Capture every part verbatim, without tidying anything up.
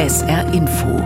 S R Info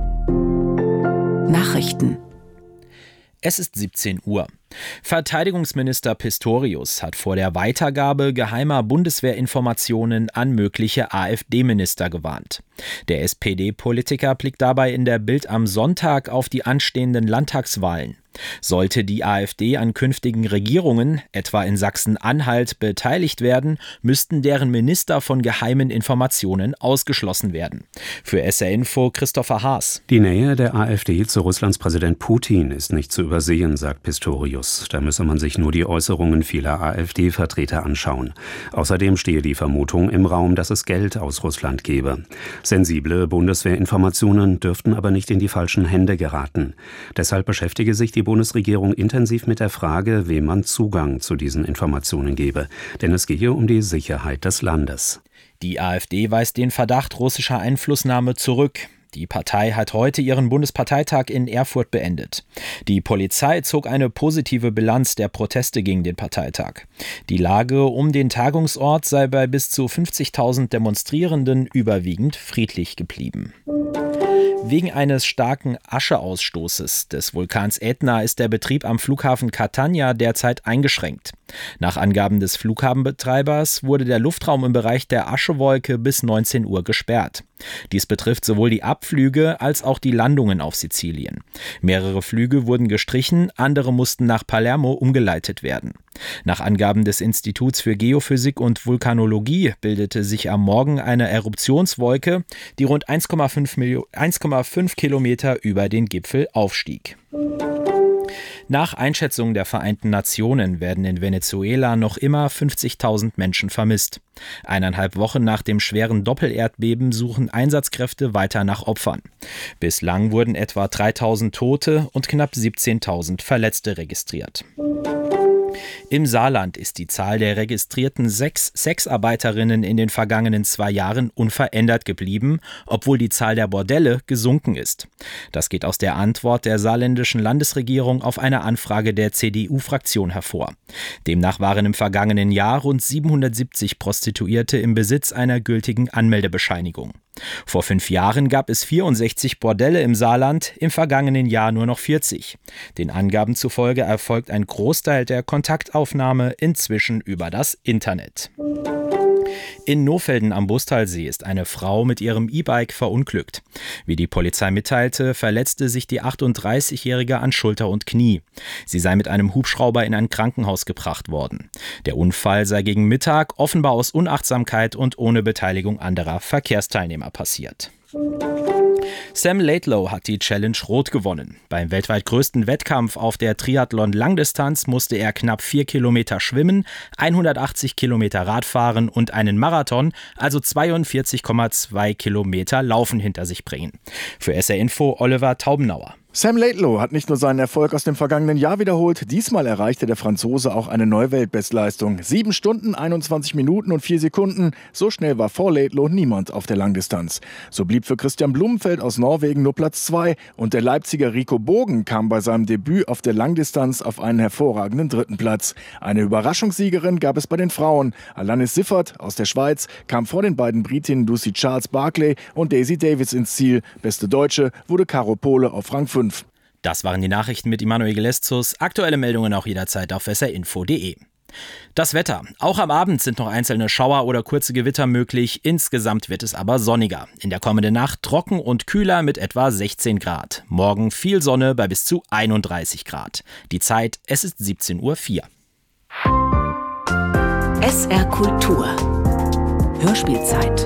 Nachrichten. Es ist siebzehn Uhr. Verteidigungsminister Pistorius hat vor der Weitergabe geheimer Bundeswehrinformationen an mögliche AfD-Minister gewarnt. Der S P D-Politiker blickt dabei in der Bild am Sonntag auf die anstehenden Landtagswahlen. Sollte die AfD an künftigen Regierungen, etwa in Sachsen-Anhalt, beteiligt werden, müssten deren Minister von geheimen Informationen ausgeschlossen werden. Für S R Info Christopher Haas. Die Nähe der AfD zu Russlands Präsident Putin ist nicht zu übersehen, sagt Pistorius. Da müsse man sich nur die Äußerungen vieler AfD-Vertreter anschauen. Außerdem stehe die Vermutung im Raum, dass es Geld aus Russland gebe. Sensible Bundeswehrinformationen dürften aber nicht in die falschen Hände geraten. Deshalb beschäftige sich die Bundesregierung intensiv mit der Frage, wem man Zugang zu diesen Informationen gebe. Denn es gehe um die Sicherheit des Landes. Die AfD weist den Verdacht russischer Einflussnahme zurück. Die Partei hat heute ihren Bundesparteitag in Erfurt beendet. Die Polizei zog eine positive Bilanz der Proteste gegen den Parteitag. Die Lage um den Tagungsort sei bei bis zu fünfzigtausend Demonstrierenden überwiegend friedlich geblieben. Wegen eines starken Ascheausstoßes des Vulkans Ätna ist der Betrieb am Flughafen Catania derzeit eingeschränkt. Nach Angaben des Flughafenbetreibers wurde der Luftraum im Bereich der Aschewolke bis neunzehn Uhr gesperrt. Dies betrifft sowohl die Abflüge als auch die Landungen auf Sizilien. Mehrere Flüge wurden gestrichen, andere mussten nach Palermo umgeleitet werden. Nach Angaben des Instituts für Geophysik und Vulkanologie bildete sich am Morgen eine Eruptionswolke, die rund eins Komma fünf Kilometer über den Gipfel aufstieg. Nach Einschätzung der Vereinten Nationen werden in Venezuela noch immer fünfzigtausend Menschen vermisst. Eineinhalb Wochen nach dem schweren Doppelerdbeben suchen Einsatzkräfte weiter nach Opfern. Bislang wurden etwa dreitausend Tote und knapp siebzehntausend Verletzte registriert. Im Saarland ist die Zahl der registrierten Sex- Sexarbeiterinnen in den vergangenen zwei Jahren unverändert geblieben, obwohl die Zahl der Bordelle gesunken ist. Das geht aus der Antwort der saarländischen Landesregierung auf eine Anfrage der C D U-Fraktion hervor. Demnach waren im vergangenen Jahr rund siebenhundertsiebzig Prostituierte im Besitz einer gültigen Anmeldebescheinigung. Vor fünf Jahren gab es vierundsechzig Bordelle im Saarland, im vergangenen Jahr nur noch vierzig. Den Angaben zufolge erfolgt ein Großteil der Kontaktaufnahme inzwischen über das Internet. In Nohfelden am Bustalsee ist eine Frau mit ihrem E-Bike verunglückt. Wie die Polizei mitteilte, verletzte sich die achtunddreißigjährige an Schulter und Knie. Sie sei mit einem Hubschrauber in ein Krankenhaus gebracht worden. Der Unfall sei gegen Mittag offenbar aus Unachtsamkeit und ohne Beteiligung anderer Verkehrsteilnehmer passiert. Sam Laidlow hat die Challenge Rot gewonnen. Beim weltweit größten Wettkampf auf der Triathlon-Langdistanz musste er knapp vier Kilometer schwimmen, hundertachtzig Kilometer Radfahren und einen Marathon, also zweiundvierzig Komma zwei Kilometer Laufen hinter sich bringen. Für S R Info Oliver Taubenauer. Sam Laidlow hat nicht nur seinen Erfolg aus dem vergangenen Jahr wiederholt, diesmal erreichte der Franzose auch eine neue Weltbestleistung. Sieben Stunden, einundzwanzig Minuten und vier Sekunden. So schnell war vor Laidlow niemand auf der Langdistanz. So blieb für Christian Blumenfeld aus Norwegen nur Platz zwei und der Leipziger Rico Bogen kam bei seinem Debüt auf der Langdistanz auf einen hervorragenden dritten Platz. Eine Überraschungssiegerin gab es bei den Frauen. Alanis Siffert aus der Schweiz kam vor den beiden Britinnen Lucy Charles Barclay und Daisy Davis ins Ziel. Beste Deutsche wurde Caro Pole auf Rang fünf. Das waren die Nachrichten mit Immanuel Geleszus. Aktuelle Meldungen auch jederzeit auf s r info punkt d e. Das Wetter. Auch am Abend sind noch einzelne Schauer oder kurze Gewitter möglich. Insgesamt wird es aber sonniger. In der kommenden Nacht trocken und kühler mit etwa sechzehn Grad. Morgen viel Sonne bei bis zu einunddreißig Grad. Die Zeit, es ist siebzehn Uhr vier. S R Kultur Hörspielzeit.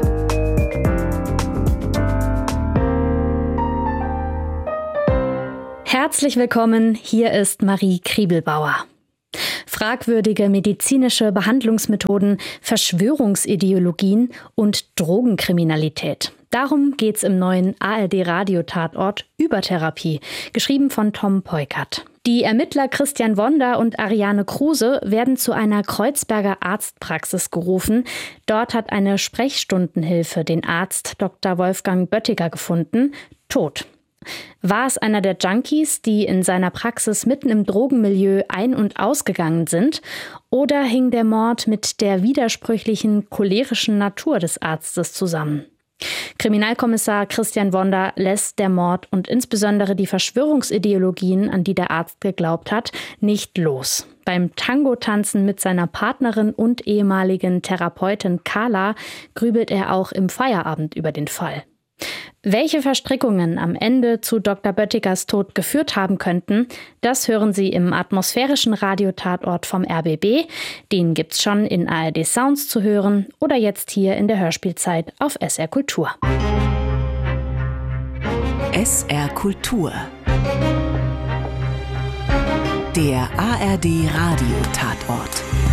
Herzlich willkommen, hier ist Marie Kriebelbauer. Fragwürdige medizinische Behandlungsmethoden, Verschwörungsideologien und Drogenkriminalität. Darum geht's im neuen A R D-Radio-Tatort Übertherapie, geschrieben von Tom Peukert. Die Ermittler Christian Wonder und Ariane Kruse werden zu einer Kreuzberger Arztpraxis gerufen. Dort hat eine Sprechstundenhilfe den Arzt Doktor Wolfgang Böttiger gefunden, tot. War es einer der Junkies, die in seiner Praxis mitten im Drogenmilieu ein- und ausgegangen sind? Oder hing der Mord mit der widersprüchlichen, cholerischen Natur des Arztes zusammen? Kriminalkommissar Christian Wonder lässt der Mord und insbesondere die Verschwörungsideologien, an die der Arzt geglaubt hat, nicht los. Beim Tango-Tanzen mit seiner Partnerin und ehemaligen Therapeutin Carla grübelt er auch im Feierabend über den Fall. Welche Verstrickungen am Ende zu Doktor Böttigers Tod geführt haben könnten, das hören Sie im atmosphärischen Radiotatort vom R B B. Den gibt's schon in A R D Sounds zu hören oder jetzt hier in der Hörspielzeit auf S R Kultur. S R Kultur. Der A R D Radiotatort.